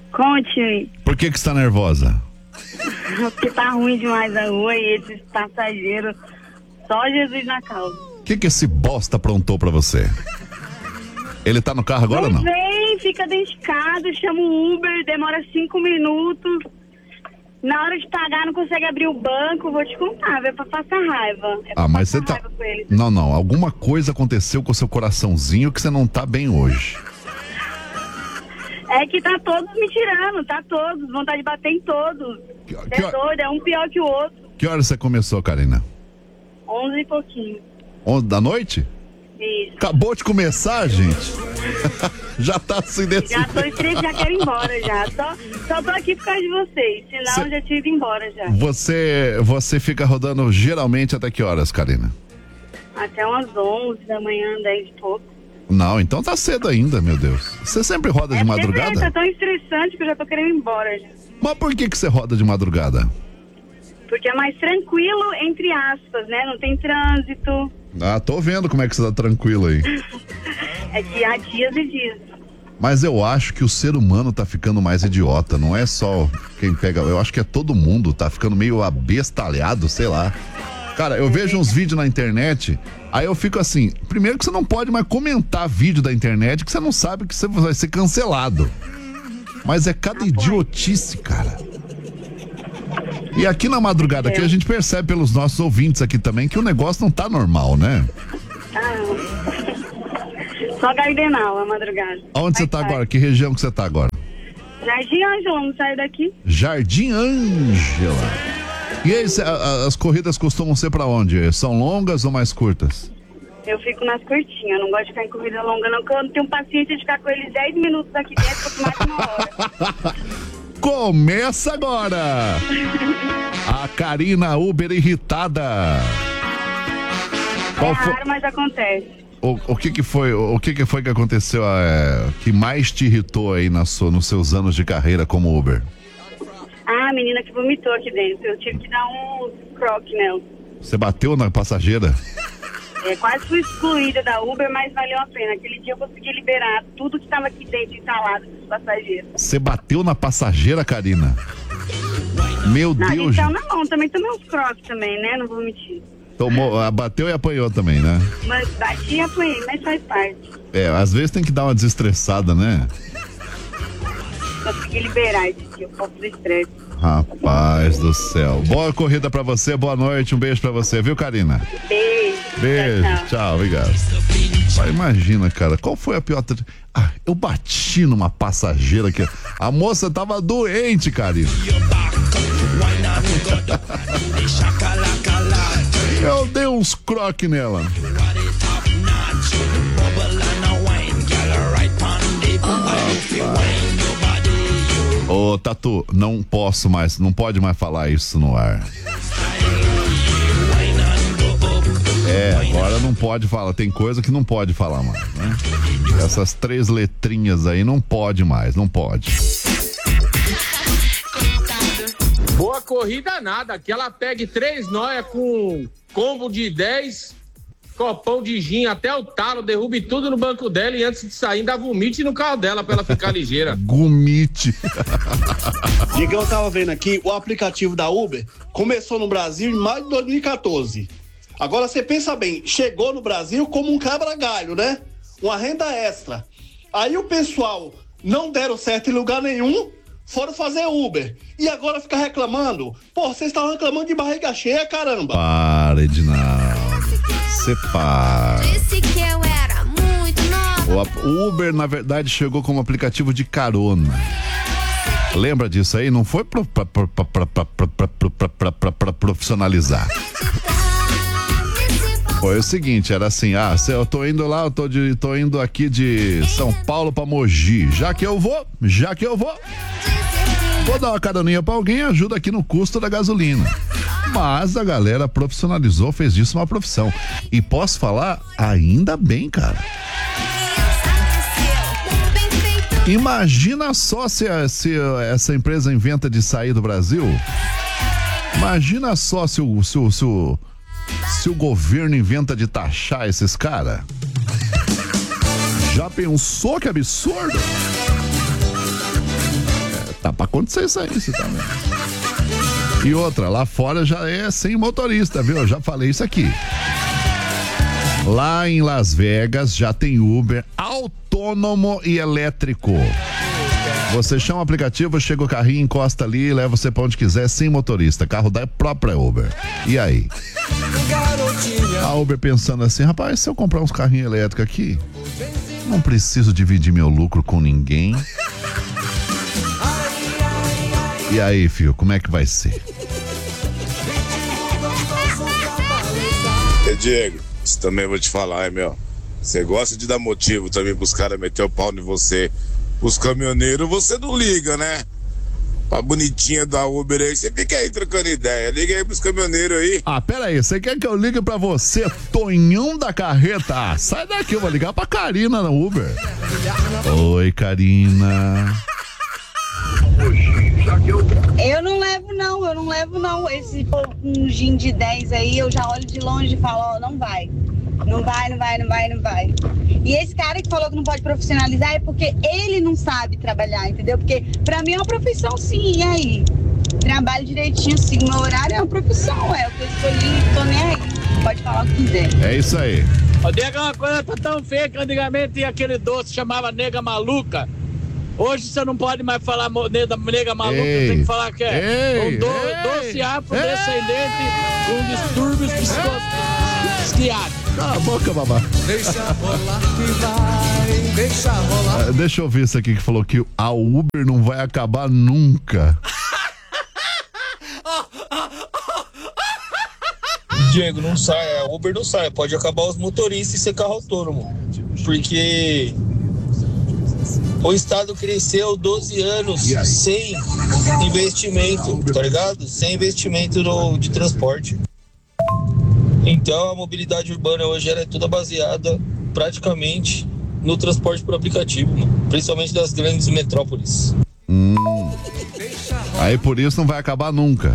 Conte-me. Por que você tá nervosa? Porque tá ruim demais a rua e esses passageiros, só Jesus na causa. O que esse bosta aprontou pra você? Ele tá no carro agora ou não? Vem, fica dentro de casa, chama o Uber, demora 5 minutos. Na hora de pagar não consegue abrir o banco, vou te contar, é pra passar raiva. Mas você tá... Não, alguma coisa aconteceu com o seu coraçãozinho que você não tá bem hoje. É que tá todos me tirando, tá todos, vontade de bater em todos. É doido, é um pior que o outro. Que hora você começou, Karina? 11 e pouquinho. 11 da noite? Isso. Acabou de começar, gente. Já tá assim desse. Já tô estressada, já quero ir embora já. Só tô aqui por causa de vocês, senão eu já tinha ido embora já. Você fica rodando geralmente até que horas, Karina? Até umas 11 da manhã, 10 e pouco. Não, então tá cedo ainda, meu Deus. Você sempre roda de madrugada? Tá tão estressante que eu já tô querendo ir embora já. Mas por que você roda de madrugada? Porque é mais tranquilo, entre aspas, né? Não tem trânsito. Tô vendo como é que você tá tranquilo aí. É que há dias e dias. Mas eu acho que o ser humano tá ficando mais idiota, não é só quem pega, eu acho que é todo mundo, tá ficando meio abestalhado, sei lá. Cara, eu vejo uns vídeos na internet, aí eu fico assim, primeiro que você não pode mais comentar vídeo da internet, que você não sabe que você vai ser cancelado. Mas é cada idiotice, cara. E aqui na madrugada, aqui a gente percebe pelos nossos ouvintes aqui também que o negócio não tá normal, né? Só Gardenal, a madrugada. Onde você tá agora? Que região que você tá agora? Jardim Ângela, não sai daqui. Jardim Ângela. E aí, as corridas costumam ser pra onde? São longas ou mais curtas? Eu fico nas curtinhas, eu não gosto de ficar em corrida longa não, porque eu não tenho paciência de ficar com eles 10 minutos aqui dentro, por mais de 1 hora. Começa agora! A Karina Uber irritada. É raro, mas acontece. O que foi que aconteceu que mais te irritou aí nos seus anos de carreira como Uber? A menina que vomitou aqui dentro, eu tive que dar um croque nela. Você bateu na passageira? Quase fui excluída da Uber, mas valeu a pena. Aquele dia eu consegui liberar tudo que estava aqui dentro instalado dos passageiros. Você bateu na passageira, Karina? Meu Deus. Então na mão, também tomei uns croques também, né? Não vou mentir. Bateu e apanhou também, né? Mas bati e apanhei, mas faz parte. Às vezes tem que dar uma desestressada, né? Consegui liberar esse dia, um pouco do estresse. Rapaz do céu. Boa corrida pra você, boa noite, um beijo pra você, viu, Karina? Beijo. Tchau, obrigado. Imagina, cara, qual foi a pior... eu bati numa passageira que... A moça tava doente, Karina. Eu dei uns croques nela. Ô, Tatu, não pode mais falar isso no ar. Agora não pode falar, tem coisa que não pode falar mais, né? Essas 3 letrinhas aí não pode mais, não pode. Boa corrida nada, que ela pegue 3 noias com combo de 10, copão de gin até o talo, derrube tudo no banco dela e antes de sair ainda vomite no carro dela pra ela ficar ligeira. Gomite. Digão, eu tava vendo aqui, o aplicativo da Uber começou no Brasil em maio de 2014. Agora você pensa bem, chegou no Brasil como um quebra-galho, né? Uma renda extra. Aí o pessoal não deram certo em lugar nenhum, foram fazer Uber. E agora fica reclamando. Pô, vocês estavam reclamando de barriga cheia, caramba. Para, Edinaldo. Você para. Disse que eu era muito nova. O Uber, na verdade, chegou como aplicativo de carona. Lembra disso aí? Não foi pra profissionalizar. Foi o seguinte, era assim, eu tô indo lá, eu tô indo aqui de São Paulo pra Mogi. Já que eu vou dar uma caroninha pra alguém, ajuda aqui no custo da gasolina. Mas a galera profissionalizou, fez disso uma profissão. E posso falar, ainda bem, cara. Imagina só se essa empresa inventa de sair do Brasil. Imagina só se o governo inventa de taxar esses caras. Já pensou que absurdo? pra acontecer isso aí, você tá vendo? E outra, lá fora já é sem motorista, viu? Eu já falei isso aqui. Lá em Las Vegas já tem Uber autônomo e elétrico. Você chama o aplicativo, chega o carrinho, encosta ali, leva você pra onde quiser, sem motorista. Carro da própria Uber. E aí? A Uber pensando assim, rapaz, se eu comprar uns carrinhos elétricos aqui, não preciso dividir meu lucro com ninguém. E aí, filho, como é que vai ser? Diego, isso também vou te falar, hein, meu? Você gosta de dar motivo também pros caras meter o pau em você. Os caminhoneiros, você não liga, né? Pra bonitinha da Uber aí, você fica aí trocando ideia. Liga aí pros caminhoneiros aí. Ah, pera aí, você quer que eu ligue pra você, Tonhão da Carreta? Ah, sai daqui, eu vou ligar pra Karina na Uber. Oi, Karina. Eu não levo não. Esse um gin de 10 aí, eu já olho de longe e falo, ó, não vai. Não vai. E esse cara que falou que não pode profissionalizar é porque ele não sabe trabalhar, entendeu? Porque pra mim é uma profissão sim, e aí? Trabalho direitinho, sigo meu horário, é uma profissão, é o que eu escolhi, tô nem aí. Pode falar o que quiser. É isso aí. Ô, Diego, uma coisa tá tão feia que antigamente tinha aquele doce que chamava nega maluca. Hoje você não pode mais falar nega maluca, tem que falar que é doce afrodescendente com distúrbios psiquiátricos. Cala a boca, babá. Deixa rolar que vai, deixa rolar. Deixa eu ver isso aqui que falou que a Uber não vai acabar nunca. Diego, não sai, a Uber não sai, pode acabar os motoristas e ser carro autônomo, porque o estado cresceu 12 anos sem investimento, tá ligado? Sem investimento de transporte. Então a mobilidade urbana hoje ela é toda baseada praticamente no transporte por aplicativo, principalmente das grandes metrópoles. Aí por isso não vai acabar nunca.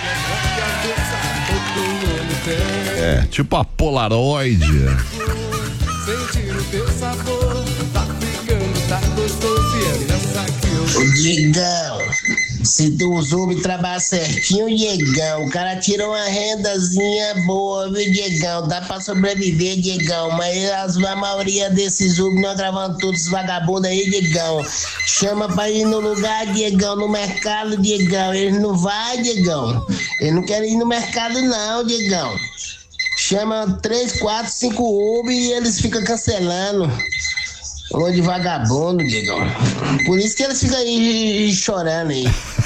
É, tipo a Polaroid. Sentir o teu sabor, tá ficando, tá gostoso e é nessa que eu... Diegão, se tu usou trabalhar certinho, Diegão, o cara tirou uma rendazinha boa, viu, Diegão? Dá pra sobreviver, Diegão, mas a maioria desses Uber não gravando todos os vagabundos aí, Diegão. Chama pra ir no lugar, Diegão, no mercado, Diegão. Eles não vai, Diegão. Eles não querem ir no mercado, não, Diegão. Chama 3, 4, 5 Uber e eles ficam cancelando. Onde vagabundo, Diegão. Por isso que eles ficam aí chorando aí.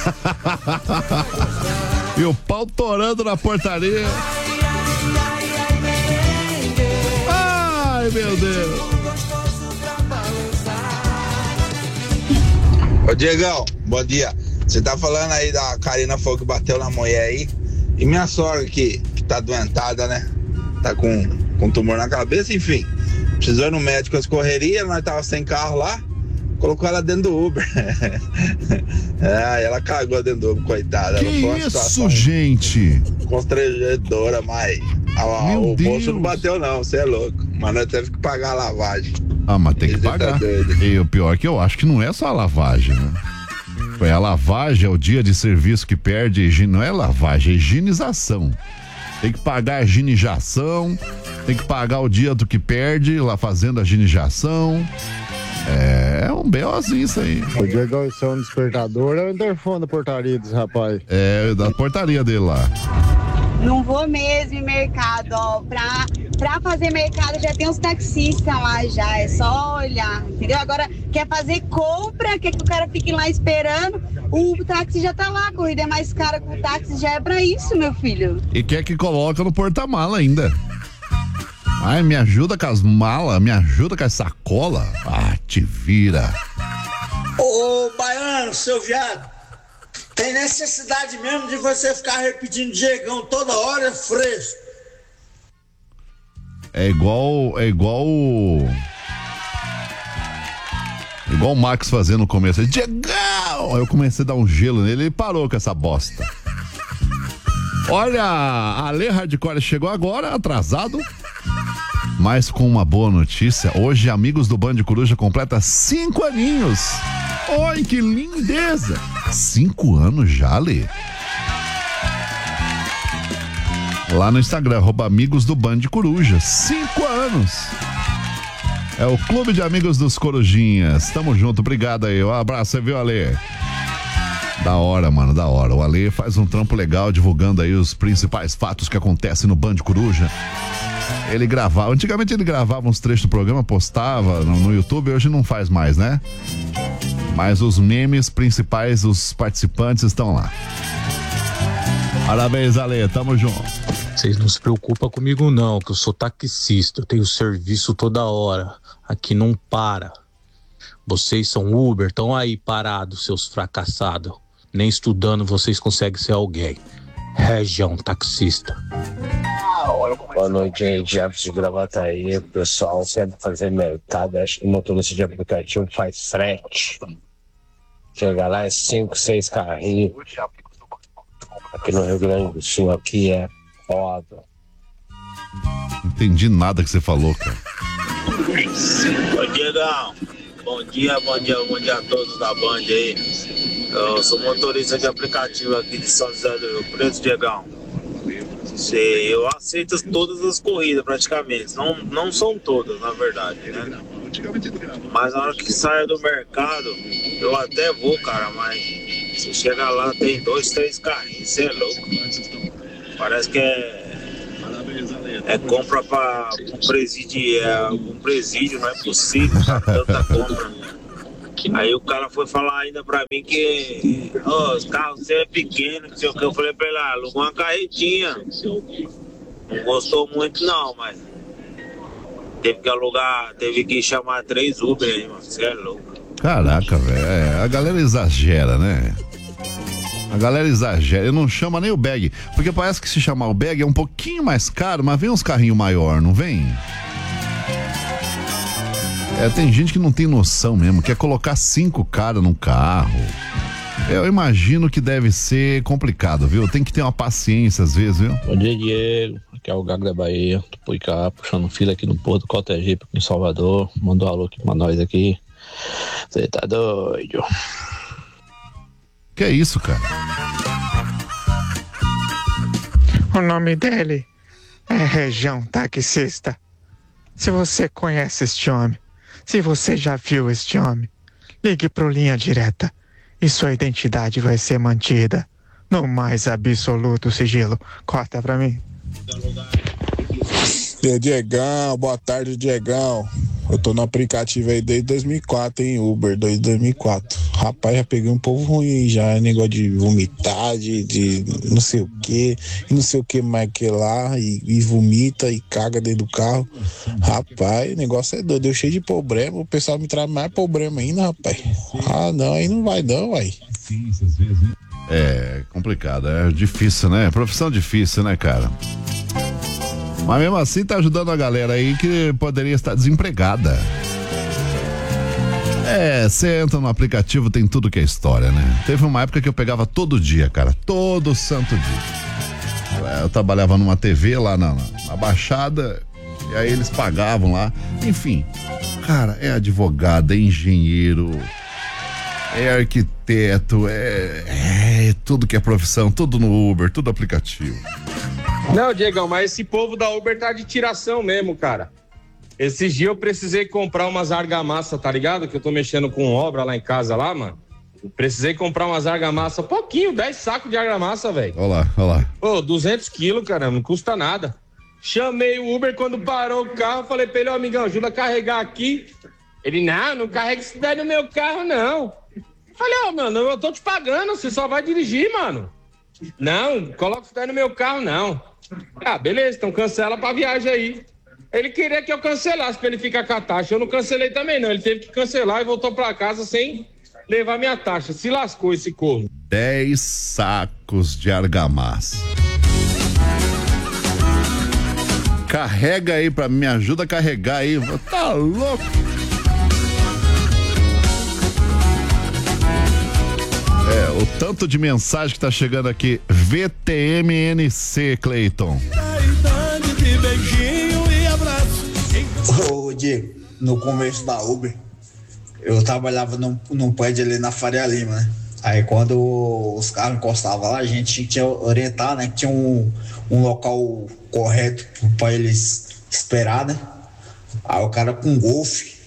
E o pau torando na portaria. Ai, meu Deus. Ô, Diegão, bom dia. Você tá falando aí da Karina Fogo que bateu na mulher aí. E minha sogra que tá doentada, né? Tá com tumor na cabeça, enfim. Precisou ir no médico, as correrias, nós tava sem carro lá, colocou ela dentro do Uber. Ela cagou dentro do Uber, coitada. Que isso, gente? Constrangedora, mas o bolso não bateu não, você é louco. Mas nós teve que pagar a lavagem. Ah, mas tem que pagar. E o pior é que eu acho que não é só a lavagem, né? É a lavagem, é o dia de serviço que perde, não é lavagem, é higienização. Tem que pagar a higienização, tem que pagar o dia do que perde lá fazendo a higienização. É um B.O.zinho isso aí. O Diego, isso é um despertador, é o interfone da portaria desse rapaz. É, da portaria dele lá. Não vou mesmo em mercado, ó. Pra fazer mercado já tem uns taxistas lá já, é só olhar, entendeu? Agora, quer fazer compra, quer que o cara fique lá esperando, o táxi já tá lá, a corrida é mais cara que o táxi, já é pra isso, meu filho. E quer que coloca no porta-mala ainda. Ai, me ajuda com as malas, me ajuda com as sacolas. Ah, te vira. Ô, baiano, seu viado, tem necessidade mesmo de você ficar repetindo Diegão toda hora, fresco. É igual o Max fazendo no começo. Diegão! Aí eu comecei a dar um gelo nele e parou com essa bosta. Olha, a Ale Hardcore chegou agora, atrasado, mas com uma boa notícia. Hoje, amigos do Band Coruja completa 5 aninhos. Oi, que lindeza! 5 anos já, Lê? Lá no Instagram, @amigos do Band Coruja. 5 anos. É o Clube de Amigos dos Corujinhas. Tamo junto, obrigado aí. Um abraço, você viu, Ale? Da hora, mano, da hora. O Ale faz um trampo legal divulgando aí os principais fatos que acontecem no Band Coruja. Ele gravava, antigamente ele gravava uns trechos do programa, postava no YouTube, hoje não faz mais, né? Mas os memes principais, os participantes estão lá. Parabéns, Ale, tamo junto. Vocês não se preocupam comigo não, que eu sou taxista, eu tenho serviço toda hora, aqui não para. Vocês são Uber, estão aí parados, seus fracassados. Nem estudando vocês conseguem ser alguém. Região taxista. Boa noite, gente. Jefferson de Gravataí. O pessoal sempre fazer mercado. Acho que o motorista de aplicativo faz frete. Chega lá, é 5, 6 carrinhos. Aqui no Rio Grande do Sul, aqui é foda. Não entendi nada que você falou, cara. Oi, Diegão. Bom dia a todos da Band aí. Eu sou motorista de aplicativo aqui de São José do Rio Preto, Diegão. Eu aceito todas as corridas praticamente, não são todas na verdade, né? Mas na hora que saio do mercado, eu até vou, cara, mas se chega lá tem 2, 3 carrinhos, você é louco. Parece que é compra para um presídio, não é possível, cara, tanta compra. Aí o cara foi falar ainda pra mim que os carros seu é pequeno, não sei o que. Eu falei pra ele, alugou uma carretinha. Não gostou muito não, mas teve que alugar, teve que chamar 3 Uber aí, mano. Você é louco. Caraca, velho, a galera exagera, né? A galera exagera, eu não chamo nem o bag, porque parece que se chamar o bag é um pouquinho mais caro, mas vem uns carrinhos maior, não vem? Tem gente que não tem noção mesmo, quer colocar 5 caras num carro. Eu imagino que deve ser complicado, viu? Tem que ter uma paciência às vezes, viu? Bom dia, Diego. Aqui é o Gago da Bahia. Tô por cá, puxando fila aqui no Porto Cotegipe, aqui em Salvador. Mandou um alô aqui pra nós aqui. Você tá doido? Que é isso, cara? O nome dele é Região Taxista. Se você conhece este homem, se você já viu este homem, ligue pro Linha Direta e sua identidade vai ser mantida no mais absoluto sigilo. Corta pra mim. Diegão, boa tarde, Diegão. Eu tô no aplicativo aí desde 2004, hein, Uber, desde 2004. Rapaz, já peguei um povo ruim já, negócio de vomitar, de não sei o que, e não sei o que mais que lá, e vomita e caga dentro do carro. Rapaz, o negócio é doido, eu cheio de problema, o pessoal me traz mais problema ainda, rapaz. Ah, não, aí não vai não, vai. É complicado, é difícil, né? Profissão difícil, né, cara? Mas mesmo assim tá ajudando a galera aí que poderia estar desempregada. Você entra no aplicativo, tem tudo que é história, né? Teve uma época que eu pegava todo dia, cara, todo santo dia. Eu trabalhava numa TV lá na Baixada, e aí eles pagavam lá. Enfim, cara, é advogado, é engenheiro, é arquiteto, é tudo que é profissão, tudo no Uber, tudo aplicativo. Não, Diegão, mas esse povo da Uber tá de tiração mesmo, cara. Esses dias eu precisei comprar umas argamassas, tá ligado? Que eu tô mexendo com obra lá em casa, lá, mano. Precisei comprar umas argamassas, pouquinho, 10 sacos de argamassa, velho. Olha lá. Pô, 200 quilos, cara, não custa nada. Chamei o Uber, quando parou o carro, falei pra ele, amigão, ajuda a carregar aqui. Ele, não carrega isso daí no meu carro, não. Falei, mano, eu tô te pagando, você só vai dirigir, mano. Não, coloca isso daí no meu carro, não. Beleza, então cancela pra viagem aí. Ele queria que eu cancelasse pra ele ficar com a taxa. Eu não cancelei também, não. Ele teve que cancelar e voltou pra casa sem levar minha taxa. Se lascou esse corno. 10 sacos de argamassa. Carrega aí pra mim, me ajuda a carregar aí. Tá louco? O tanto de mensagem que tá chegando aqui. VTMNC, Cleiton. Ô, Diego, no começo da Uber, eu trabalhava num prédio ali na Faria Lima, né? Aí quando os carros encostavam lá, a gente tinha que orientar, né? Que tinha um local correto para eles esperar, né? Aí o cara com golfe.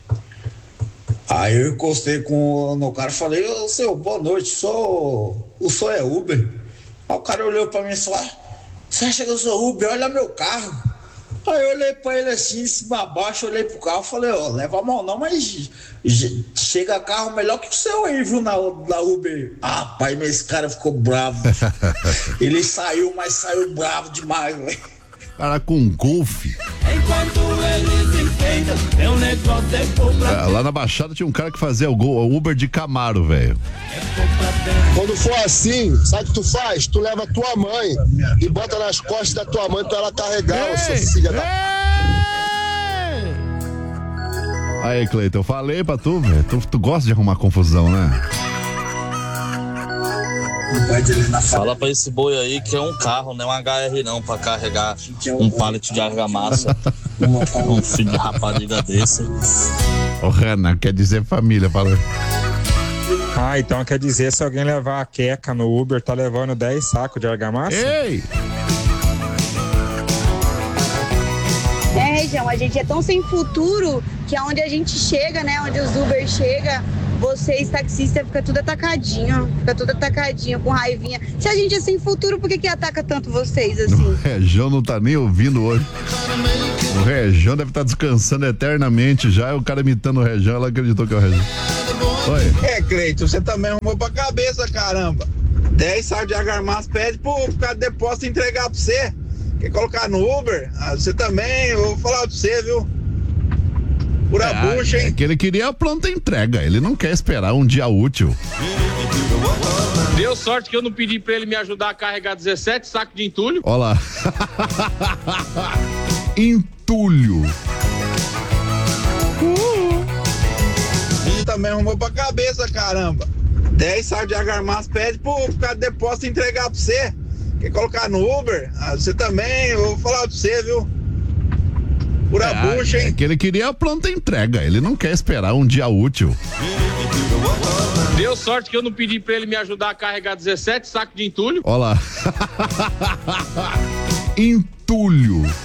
Aí eu encostei no cara e falei, ô senhor, boa noite, o senhor é Uber? Aí o cara olhou pra mim e falou, você acha que eu sou Uber? Olha meu carro. Aí eu olhei pra ele assim, de cima a baixo, olhei pro carro e falei, leva a mão não, mas chega carro melhor que o seu aí, viu, na Uber. Ah, pai, mas esse cara ficou bravo. Ele saiu, mas saiu bravo demais, velho. Cara com golfe. Enquanto eles enfeitam, é um negócio Lá na Baixada tinha um cara que fazia o Uber de Camaro, velho. Quando for assim, sabe o que tu faz? Tu leva a tua mãe e bota nas costas da tua mãe pra ela carregar, seu filho da... Aí, Cleiton, eu falei pra tu, velho. Tu gosta de arrumar confusão, né? Fala pra esse boi aí que é um carro, não é um HR não, pra carregar um pallet de argamassa. Um filho de rapariga desse. Ô, Renan, quer dizer família, falou. Ah, então quer dizer, se alguém levar a queca no Uber, tá levando 10 sacos de argamassa? Ei! Região, a gente é tão sem futuro que aonde a gente chega, né, onde os Uber chega, vocês taxistas fica tudo atacadinho, com raivinha. Se a gente é sem futuro, por que ataca tanto vocês assim? O Região não tá nem ouvindo hoje. O Região deve estar descansando eternamente já, o cara imitando o Região, ela acreditou que é o Região. Oi. Cleiton, você também arrumou pra cabeça, caramba. 10 sacos de argamassa, pede pro cara de depósito entregar pra você. Quer colocar no Uber? Você também, eu vou falar pra você, viu? Pura bucha, hein? É que ele queria a pronta entrega, ele não quer esperar um dia útil. Deu sorte que eu não pedi pra ele me ajudar a carregar 17 sacos de entulho. Olha lá. Entulho. Você também arrumou pra cabeça, caramba. 10 sacos de argamassa, pede pro cara de depósito entregar pra você. Quer colocar no Uber? Você também, eu vou falar pra você, viu? Pura bucha, hein? É que ele queria a pronta entrega, ele não quer esperar um dia útil. Deu sorte que eu não pedi pra ele me ajudar a carregar 17 sacos de entulho. Olha lá. Entulho.